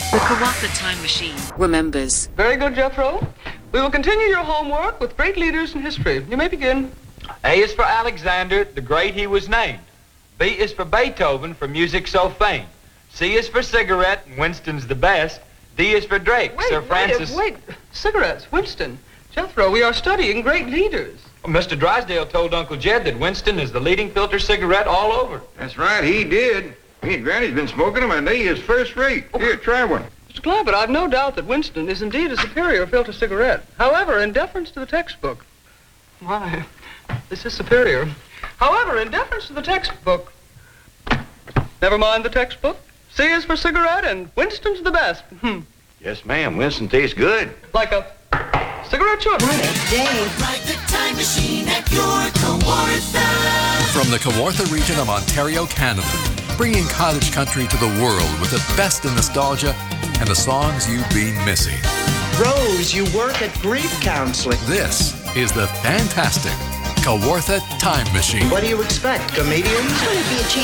The Kawartha Time Machine remembers. Very good, Jethro. We will continue your homework with great leaders in history. You may begin. A is for Alexander, the great he was named. B is for Beethoven, for music so famed. C is for cigarette, and Winston's the best. D is for Drake, Sir Francis... Wait. Cigarettes, Winston. Jethro, we are studying great leaders. Well, Mr. Drysdale told Uncle Jed that Winston is the leading filter cigarette all over. That's right, he did. Me and Granny's been smoking them, and they is first rate. Here, try one. Mr. Clampett, I've no doubt that Winston is indeed a superior filter cigarette. However, in deference to the textbook... Why, this is superior. However, in deference to the textbook... Never mind the textbook. C is for cigarette, and Winston's the best. Yes, ma'am. Winston tastes good. Like a cigarette should. Ride the time machine at your Kawartha. From the Kawartha region of Ontario, Canada, bringing cottage country to the world with the best in nostalgia and the songs you've been missing. Rose, you work at grief counseling. This is the fantastic Kawartha Time Machine. What do you expect, comedians?